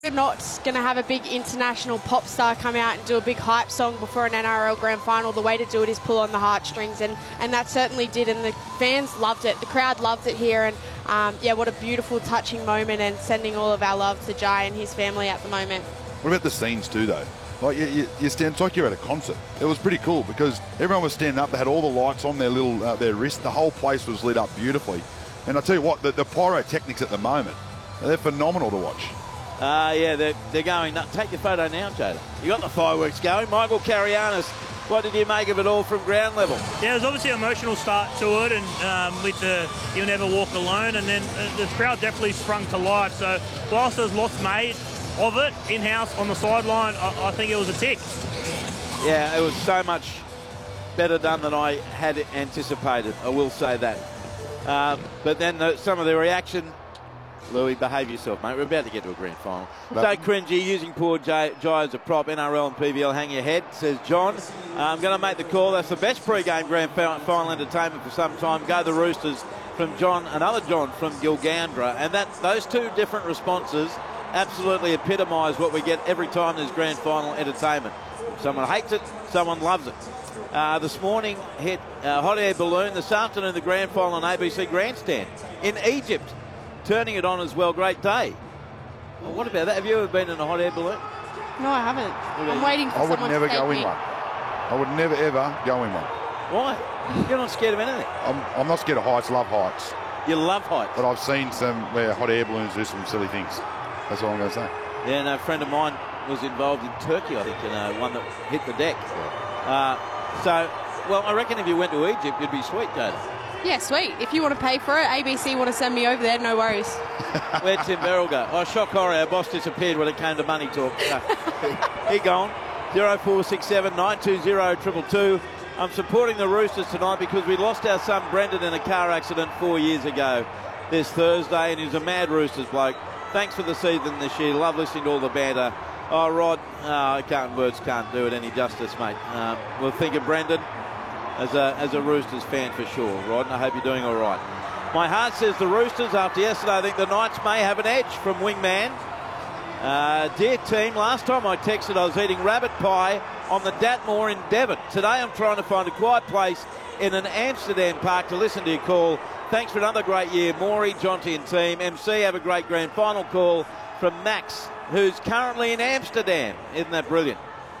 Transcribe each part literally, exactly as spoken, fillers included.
We're not going to have a big international pop star come out and do a big hype song before an N R L Grand Final. The way to do it is pull on the heartstrings, and, and that certainly did, and the fans loved it. The crowd loved it here, and um, yeah, what a beautiful, touching moment, and sending all of our love to Jai and his family at the moment. What about the scenes too, though? Like you, you, you stand, it's like you're at a concert. It was pretty cool because everyone was standing up. They had all the lights on their little uh, their wrist. The whole place was lit up beautifully. And I tell you what, the, the pyrotechnics at the moment, they're phenomenal to watch. Uh, yeah, they're, they're going nuts. Take your photo now, Jada. You got the fireworks going. Michael Carianis, what did you make of it all from ground level? Yeah, there's obviously an emotional start to it, and um, with the You'll Never Walk Alone, and then uh, the crowd definitely sprung to life. So whilst there's lots made of it in-house on the sideline, I, I think it was a tick. Yeah, it was so much better done than I had anticipated, I will say that. Um, but then the, some of the reaction, Louis, behave yourself, mate. We're about to get to a grand final. So cringy, using poor Jai, Jai as a prop. N R L and P V L, hang your head, says John. Uh, I'm going to make the call. That's the best pre-game grand final entertainment for some time. Go the Roosters from John, another John from Gilgandra. And that those two different responses absolutely epitomise what we get every time there's grand final entertainment. Someone hates it, someone loves it. Uh, this morning hit uh, hot air balloon. This afternoon, the grand final on A B C Grandstand in Egypt. Turning it on as well. Great day. Well, what about that? Have you ever been in a hot air balloon? No, I haven't. I'm waiting for I would someone never to take go in me. one. I would never, ever go in one. Why? You're not scared of anything. I'm, I'm not scared of heights, love heights. You love heights. But I've seen some where hot air balloons do some silly things. That's all I'm going to say. Yeah, no, a friend of mine was involved in Turkey, I think, in uh, one that hit the deck. Uh, so, well, I reckon if you went to Egypt, you'd be sweet, Jada. Yeah, sweet. If you want to pay for it, A B C want to send me over there, no worries. Where'd Tim Verrill go? Oh, shock horror, our boss disappeared when it came to money talk. No. He gone. zero four six seven nine two zero two two two. I'm supporting the Roosters tonight because we lost our son Brendan in a car accident four years ago this Thursday, and he's a mad Roosters bloke. Thanks for the season this year. Love listening to all the banter. Oh, Rod, oh, I can't, words can't do it any justice, mate. Um, we'll think of Brendan as a, as a Roosters fan for sure, Rod, and I hope you're doing all right. My heart says the Roosters. After yesterday, I think the Knights may have an edge from Wingman. Uh, dear team, last time I texted I was eating rabbit pie on the Datmore in Devon. Today I'm trying to find a quiet place in an Amsterdam park to listen to your call. Thanks for another great year, Maury, Jonty and team. M C, have a great grand final call from Max, who's currently in Amsterdam. Isn't that brilliant?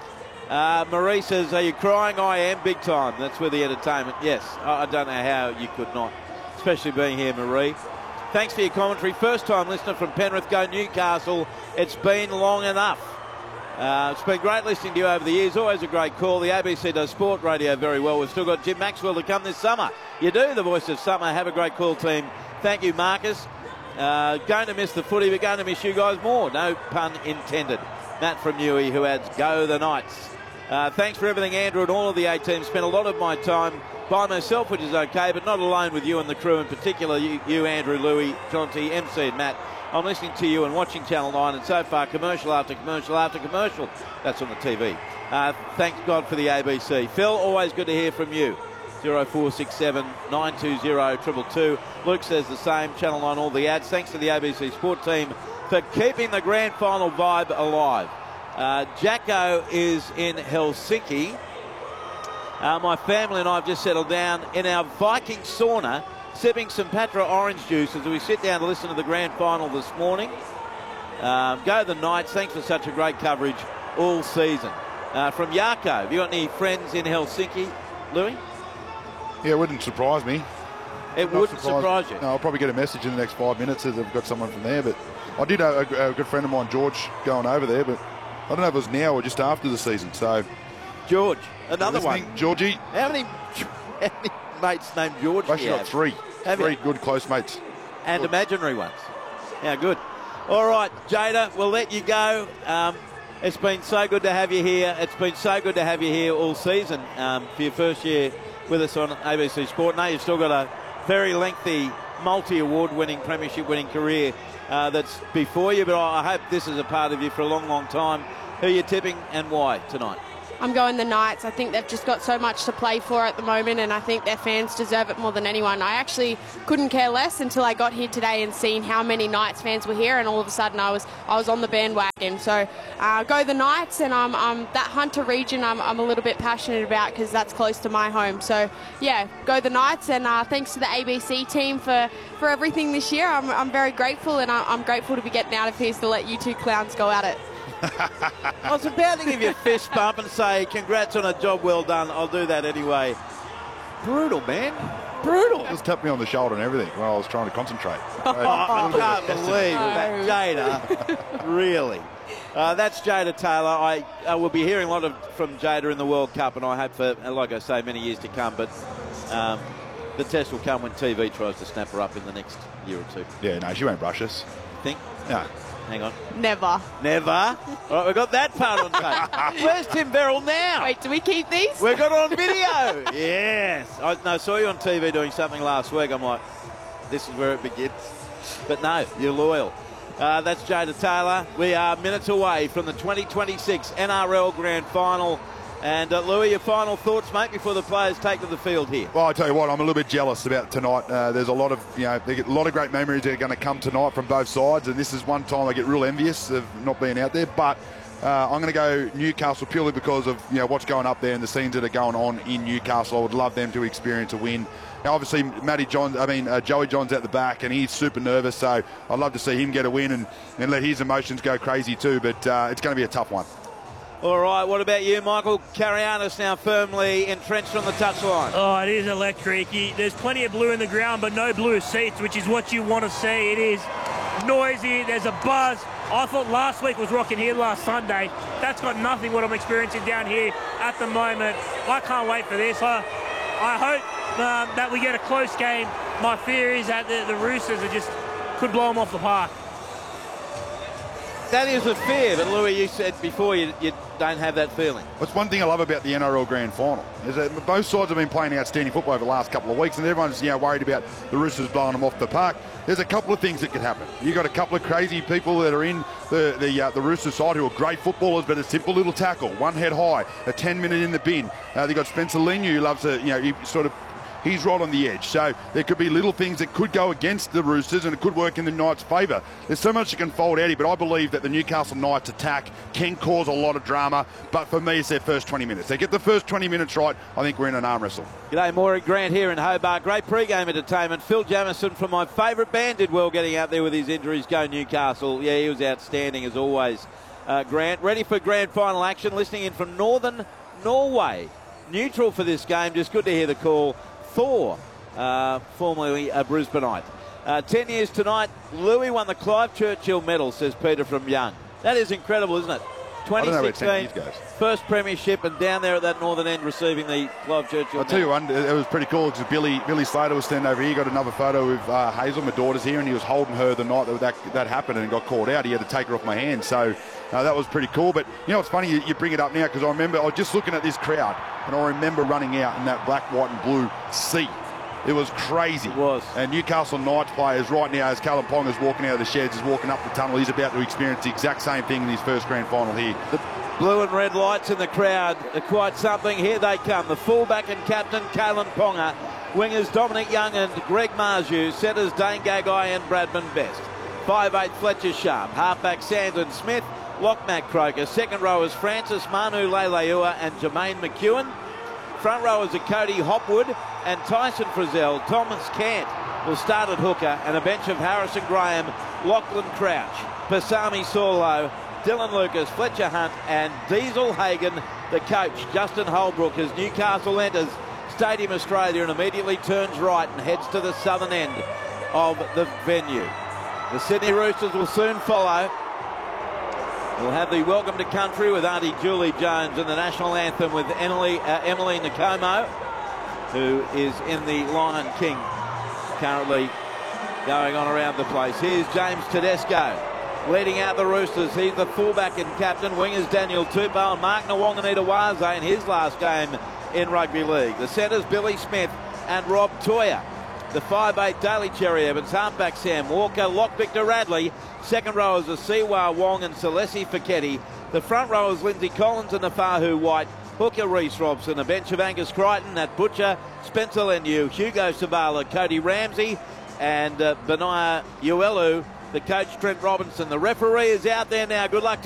Uh, Marie says, are you crying? I am, big time. That's where the entertainment. Yes, I, I don't know how you could not, especially being here, Marie. Thanks for your commentary. First time listener from Penrith, go Newcastle. It's been long enough. Uh, it's been great listening to you over the years. Always a great call. The A B C does sport radio very well. We've still got Jim Maxwell to come this summer. You do, the voice of summer. Have a great call, team. Thank you, Marcus. Uh, going to miss the footy, but going to miss you guys more. No pun intended. Matt from Newey, who adds, go the Knights. Uh, thanks for everything, Andrew, and all of the A team. Spent a lot of my time by myself, which is okay, but not alone with you and the crew, in particular you, you Andrew, Louis, Jonty, M C and Matt. I'm listening to you and watching Channel nine, and so far commercial after commercial after commercial. That's on the T V. Uh, thanks God for the A B C. Phil, always good to hear from you. zero four six seven nine two zero two two two. Luke says the same. Channel nine, all the ads. Thanks to the A B C Sport team for keeping the grand final vibe alive. Uh, Jacko is in Helsinki. Uh, my family and I have just settled down in our Viking sauna, sipping some Patra orange juice as we sit down to listen to the grand final this morning. Um, go the Knights. Thanks for such a great coverage all season. Uh, from Jarko, have you got any friends in Helsinki, Louis? Yeah, it wouldn't surprise me. It Not wouldn't surprise you? No, I'll probably get a message in the next five minutes as I've got someone from there. But I did have a, a good friend of mine, George, going over there, but I don't know if it was now or just after the season. So, George, another one. Georgie. How many, how many mates named George? I've actually got three. Have three you? good close mates. And good. Imaginary ones. Yeah, good. All right, Jada, we'll let you go. Um, it's been so good to have you here. It's been so good to have you here all season um, for your first year with us on A B C Sport. Now you've still got a very lengthy, multi-award winning, premiership winning career uh, that's before you, but I hope this is a part of you for a long, long time. Who are you tipping and why tonight? I'm going the Knights. I think they've just got so much to play for at the moment, and I think their fans deserve it more than anyone. I actually couldn't care less until I got here today and seen how many Knights fans were here, and all of a sudden I was I was on the bandwagon. So uh, go the Knights, and I'm, I'm that Hunter region I'm, I'm a little bit passionate about because that's close to my home. So yeah, go the Knights, and uh, thanks to the A B C team for, for everything this year. I'm, I'm very grateful, and I, I'm grateful to be getting out of here to let you two clowns go at it. I was about to give you a fist bump and say congrats on a job well done. I'll do that anyway. Brutal, man. Brutal. Just tapped me on the shoulder and everything while I was trying to concentrate. Oh, I can't believe that, Jada. Really. Uh, that's Jada Taylor. I uh, will be hearing a lot of from Jada in the World Cup, and I hope for, like I say, many years to come. But um, the test will come when T V tries to snap her up in the next year or two. Yeah, no, she won't brush us. Think? No. Hang on. Never. Never. All right, we've got that part on tape. Where's Tim Beryl now? Wait, do we keep these? We've got it on video. Yes. I no, saw you on T V doing something last week. I'm like, this is where it begins. But no, you're loyal. Uh, that's Jada Taylor. We are minutes away from the twenty twenty-six N R L Grand Final. And, uh, Louis, your final thoughts, mate, before the players take to the field here? Well, I tell you what, I'm a little bit jealous about tonight. Uh, there's a lot of, you know, they get a lot of great memories that are going to come tonight from both sides, and this is one time I get real envious of not being out there. But uh, I'm going to go Newcastle purely because of, you know, what's going up there and the scenes that are going on in Newcastle. I would love them to experience a win. Now, obviously, Matty John, I mean, uh, Joey John's at the back, and he's super nervous, so I'd love to see him get a win and, and let his emotions go crazy too. But uh, it's going to be a tough one. All right, what about you, Michael? Carianis now firmly entrenched on the touchline. Oh, it is electric. You, there's plenty of blue in the ground, but no blue seats, which is what you want to see. It is noisy. There's a buzz. I thought last week was Rocking Hill last Sunday. That's got nothing what I'm experiencing down here at the moment. I can't wait for this. I, I hope um, that we get a close game. My fear is that the, the Roosters are just could blow them off the park. That is a fear, but Louis, you said before you, you don't have that feeling. That's one thing I love about the N R L Grand Final is that both sides have been playing outstanding football over the last couple of weeks, and everyone's, you know, worried about the Roosters blowing them off the park. There's a couple of things that could happen. You've got a couple of crazy people that are in the the, uh, the Roosters side who are great footballers, but a simple little tackle, one head high, a ten minute in the bin. Uh, they've got Spencer Leniu who loves to, you know, he sort of. He's right on the edge. So there could be little things that could go against the Roosters, and it could work in the Knights' favour. There's so much that can fold out here, but I believe that the Newcastle Knights attack can cause a lot of drama. But for me, it's their first twenty minutes. They get the first twenty minutes right, I think we're in an arm wrestle. G'day, Maury Grant here in Hobart. Great pre-game entertainment. Phil Jamieson from my favourite band did well getting out there with his injuries. Go Newcastle. Yeah, he was outstanding as always. Uh, Grant, ready for grand final action. Listening in from Northern Norway. Neutral for this game. Just good to hear the call. Thor. Uh, formerly a Brisbaneite. Uh, ten years tonight, Louis won the Clive Churchill Medal, says Peter from Young. That is incredible, isn't it? twenty sixteen, first premiership, and down there at that northern end receiving the Clive Churchill I'll tell you one, it was pretty cool because Billy Billy Slater was standing over here, got another photo with uh, Hazel, my daughter's here, and he was holding her the night that that, that happened and got caught out. He had to take her off my hand, so uh, that was pretty cool. But you know, it's funny you, you bring it up now because I remember, I was just looking at this crowd, and I remember running out in that black, white and blue sea. It was crazy. It was. And Newcastle Knights players right now, as Callum Pong is walking out of the sheds, is walking up the tunnel, he's about to experience the exact same thing in his first grand final here. The blue and red lights in the crowd are quite something. Here they come. The fullback and captain, Callum Ponga. Wingers Dominic Young and Greg Marju. Setters Dane Gagai and Bradman Best. five eight Fletcher Sharp. Halfback Sandon Smith. Lock Matt Croker. Second rowers Francis Manu Leileua and Jermaine McEwen. Front rowers are Cody Hopwood and Tyson Frizzell. Thomas Cant will start at hooker, and a bench of Harrison Graham, Lachlan Crouch, Pasami Sorlo, Dylan Lucas, Fletcher Hunt and Diesel Hagen, the coach, Justin Holbrook, as Newcastle enters Stadium Australia and immediately turns right and heads to the southern end of the venue. The Sydney Roosters will soon follow. We'll have the Welcome to Country with Auntie Julie Jones and the national anthem with Emily, uh, Emily Nakomo, who is in the Lion King currently going on around the place. Here's James Tedesco leading out the Roosters. He's the fullback and captain. Wingers Daniel Tupou and Mark Nwanganita-Waze in his last game in rugby league. The centres Billy Smith and Rob Toya. The five eight Daly Cherry Evans, halfback Sam Walker, lock Victor Radley. Second rowers are Siwa Wong and Celesi Fiketti. The front rowers Lindsay Collins and Nafahu White. hooker Reece Robson, a bench of Angus Crichton, that Butcher, Spencer Leniu, Hugo Savala, Cody Ramsey, and uh, Benaiah Uelu. The coach, Trent Robinson. The referee is out there now. Good luck to